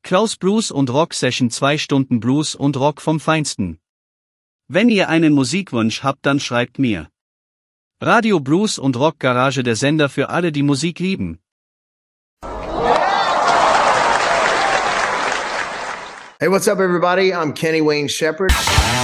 Klaus Blues und Rock Session, 2 Stunden Blues und Rock vom Feinsten. Wenn ihr einen Musikwunsch habt, dann schreibt mir. Radio Blues und Rock Garage, der Sender für alle, die Musik lieben. Hey, what's up, everybody? I'm Kenny Wayne Shepherd.